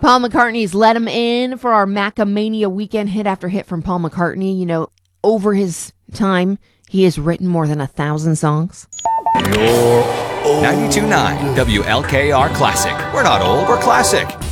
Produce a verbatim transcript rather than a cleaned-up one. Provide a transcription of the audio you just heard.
Paul McCartney's Let 'Em In for our Macamania weekend hit after hit from Paul McCartney. You know, over his time, he has written more than a thousand songs. ninety-two point nine W L K R Classic. We're not old, we're classic.